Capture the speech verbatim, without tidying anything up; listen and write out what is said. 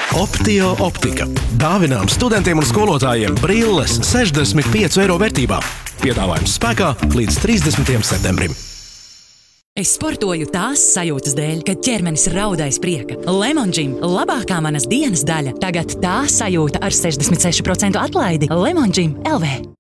Optio optika. Dāvinām studentiem un skolotājiem brilles sešdesmit pieci eiro vērtībā. Piedāvājums spēkā līdz trīsdesmitajam septembrim. Es sportoju tās sajūtas dēļ, kad ķermenis raudais prieka. Lemon Gym – labākā manas dienas daļa. Tagad tā sajūta ar sešdesmit sešu procentu atlaidi. Lemon Gym L V.